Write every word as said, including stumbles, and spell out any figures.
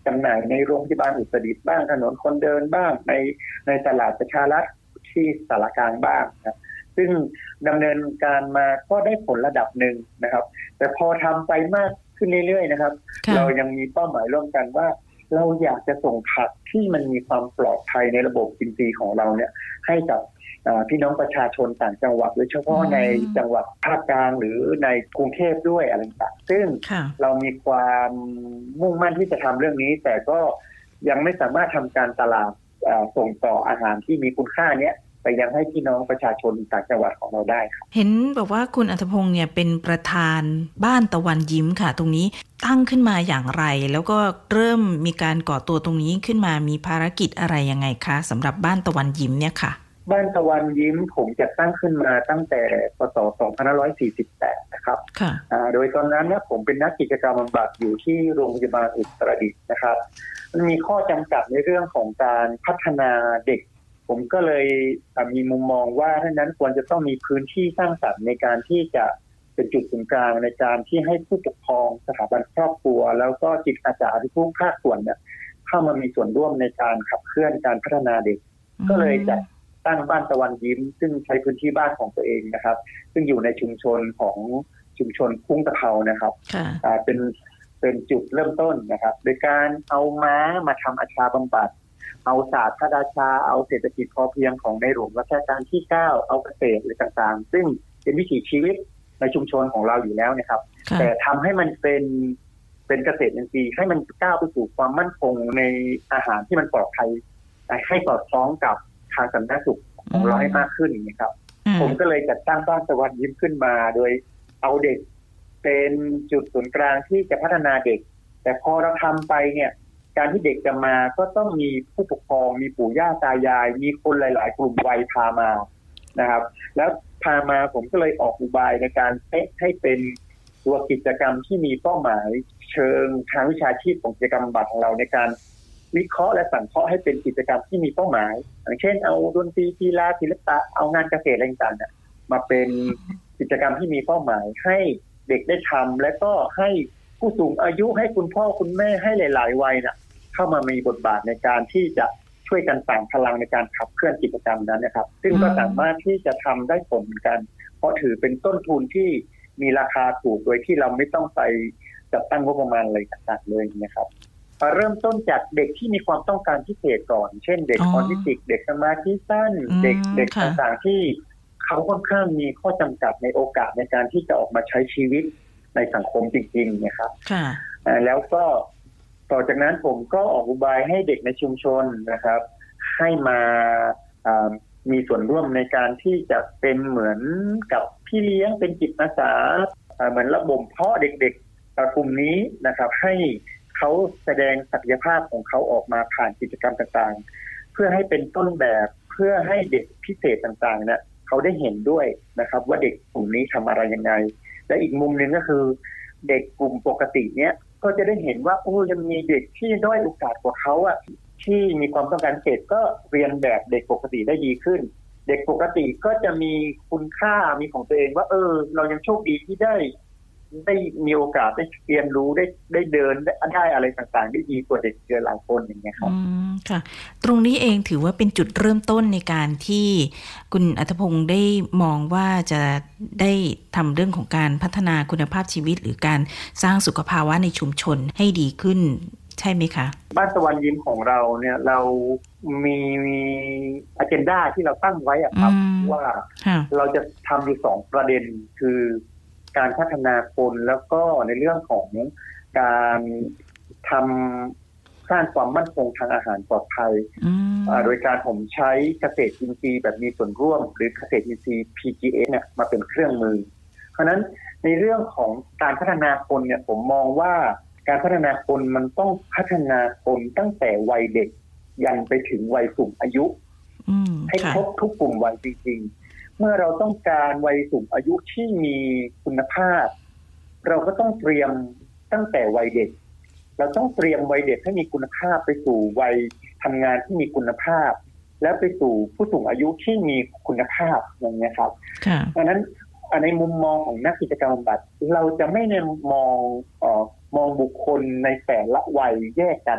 ำหน่ายในโรงพยาบาลอุตรดิตถ์บ้างถนนคนเดินบ้างในในตลาดประชารัฐที่สารกลางบ้างนะซึ่งดำเนินการมาก็ได้ผลระดับหนึ่งนะครับแต่พอทำไปมากขึ้นเรื่อยๆนะครับเรายังมีเป้าหมายร่วมกันว่าเราอยากจะส่งผักที่มันมีความปลอดภัยในระบบอินทรีย์ของเราเนี่ยให้กับพี่น้องประชาชนต่างจังหวัดโดยเฉพาะในจังหวัดภาคกลางหรือในกรุงเทพด้วยอะไรต่างๆซึ่งเรามีความมุ่งมั่นที่จะทำเรื่องนี้แต่ก็ยังไม่สามารถทำการตลาดส่งต่ออาหารที่มีคุณค่าเนี้ยไปยังให้พี่น้องประชาชนต่างจังหวัดของเราได้ครับเห็นบอกว่าคุณอัธพงษ์เนี่ยเป็นประธานบ้านตะวันยิ้มค่ะตรงนี้ตั้งขึ้นมาอย่างไรแล้วก็เริ่มมีการก่อตัวตรงนี้ขึ้นมามีภารกิจอะไรยังไงคะสำหรับบ้านตะวันยิ้มเนี่ยค่ะบ้านตะวันยิ้มผมจะตั้งขึ้นมาตั้งแต่พ.ศ. สองพันห้าร้อยสี่สิบแปดนะครับค่ะโดยตอนนั้นเนี่ยผมเป็นนักกิจกรรมบำบัดอยู่ที่โรงพยาบาลอุตรดิตถ์นะครับมันมีข้อจำกัดในเรื่องของการพัฒนาเด็กผมก็เลยมีมุมมองว่าท่านั้นควรจะต้องมีพื้นที่สร้างสรรค์ในการที่จะเป็นจุดศูนย์กลางในการที่ให้ผู้ปกครองสถาบันครอบครัวแล้วก็จิตอาสาทุกภาคส่วนเนี่ยเข้ามามีส่วนร่วมในการขับเคลื่อนการพัฒนาเด็กก็เลยจะตั้งบ้านตะวันยิ้มซึ่งใช้พื้นที่บ้านของตัวเองนะครับซึ่งอยู่ในชุมชนของชุมชนคุ้งตะเภานะครับเป็นเป็นจุดเริ่มต้นนะครับโดยการเอาม้ามาทำอาชาบำบัดเอาศาสตร์พระราชาเอาเศรษฐกิจพอเพียงของในหลวงรัชกาลที่เก้าเอาเกษตรอะไรต่างๆซึ่งเป็นวิถีชีวิตในชุมชนของเราอยู่แล้วนะครับแต่ทำให้มันเป็นเป็นเกษตรอินทรีย์ให้มันก้าวไปสู่ความมั่นคงในอาหารที่มันปลอดภัยให้สอดคล้องกับทางสาธารณสุขของเราให้มากขึ้นนะครับผมก็เลยจัดตั้งบ้านตะวันยิ้มขึ้นมาโดยเอาเด็กเป็นจุดศูนย์กลางที่จะพัฒนาเด็กแต่พอเราทำไปเนี่ยการที่เด็กจะมาก็ต้องมีผู้ปกครองมีปู่ย่าตายายมีคนหลายๆกลุ่มวัยพามานะครับแล้วพามาผมก็เลยออกอุบายในการให้เป็นตัวกิจกรรมที่มีเป้าหมายเชิงทางวิชาชีพของกิจกรรมบำบัดของเราในการวิเคราะห์และสังเคราะห์ให้เป็นกิจกรรมที่มีเป้าหมายอย่างเช่นเอาดนตรีกีฬาศิลปะเอางานเกษตรอะไรต่างๆมาเป็นกิจกรรมที่มีเป้าหมายให้เด็กได้ทำและก็ให้ผู้สูงอายุให้คุณพ่อคุณแม่ให้หลายๆวัยน่ะเข้ามามีบทบาทในการที่จะช่วยกันสร้างพลังในการขับเคลื่อนกิจกรรมนั้นนะครับซึ่งก็สามารถที่จะทำได้ผลเหมือนกันเพราะถือเป็นต้นทุนที่มีราคาถูกโดยที่เราไม่ต้องไปจัดตั้งงบประมาณอะไรต่างๆเลยนะครับเริ่มต้นจากเด็กที่มีความต้องการพิเศษก่อนเช่นเด็กออทิสติกเด็กสมาธิสั้นเด็กเด็กต่างๆที่เขาค่อนข้างมีข้อจำกัดในโอกาสในการที่จะออกมาใช้ชีวิตในสังคมจริงๆนะครับแล้วก็ต่อจากนั้นผมก็ออกอุบายให้เด็กในชุมชนนะครับให้มามีส่วนร่วมในการที่จะเป็นเหมือนกับพี่เลี้ยงเป็นจิตอาสาเหมือนระบบเพาะเด็กๆกลุ่มนี้นะครับให้เขาแสดงศักยภาพของเขาออกมาผ่านกิจกรรมต่างๆเพื่อให้เป็นต้นแบบเพื่อให้เด็กพิเศษต่างๆเนี่ยเขาได้เห็นด้วยนะครับว่าเด็กกลุ่มนี้ทำอะไรยังไงและอีกมุมนึงก็คือเด็กกลุ่มปกติเนี่ยก็จะได้เห็นว่าโอ้ยังมีเด็กที่ด้อยโอกาสกว่าเขาอ่ะที่มีความต้องการพิเศษก็เรียนแบบเด็กปกติได้ดีขึ้นเด็กปกติก็จะมีคุณค่ามีของตัวเองว่าเออเรายังโชคดีที่ได้ได้มีโอกาสได้เรียนรู้ได้ได้เดินได้ได้อะไรต่างๆได้ดีกว่าเด็กเจอหลายคนอย่างเงี้ยครับอืมค่ะตรงนี้เองถือว่าเป็นจุดเริ่มต้นในการที่คุณอัธพงษ์ได้มองว่าจะได้ทำเรื่องของการพัฒนาคุณภาพชีวิตหรือการสร้างสุขภาวะในชุมชนให้ดีขึ้นใช่ไหมคะบ้านตะวันยิ้มของเราเนี่ยเรามีมีอเจนดาที่เราตั้งไว้อะครับว่าเราจะทำอยู่สองประเด็นคือการพัฒนาคนแล้วก็ในเรื่องของการทำสร้างความมั่นคงทางอาหารปลอดภัยโดยการผมใช้เกษตรอินทรีย์แบบมีส่วนร่วมหรือเกษตรอินทรีย์ พี จี เอส เนี่ยมาเป็นเครื่องมือเพราะนั้นในเรื่องของการพัฒนาคนเนี่ยผมมองว่าการพัฒนาคนมันต้องพัฒนาคนตั้งแต่วัยเด็กยันไปถึงวัยสูงอายุให้ครบทุกกลุ่มวัยจริงๆเมื่อเราต้องการวัยสูงอายุที่มีคุณภาพเราก็ต้องเตรียมตั้งแต่วัยเด็กเราต้องเตรียมวัยเด็กให้มีคุณภาพไปสู่วัยทำงานที่มีคุณภาพแล้วไปสู่ผู้สูงอายุที่มีคุณภาพอย่างนี้ครับเพราะฉะนั้นในมุมมองของนักกิจกรรมบำบัดเราจะไม่ได้มองเอ่อมองบุคคลในแต่ละวัยแยกกัน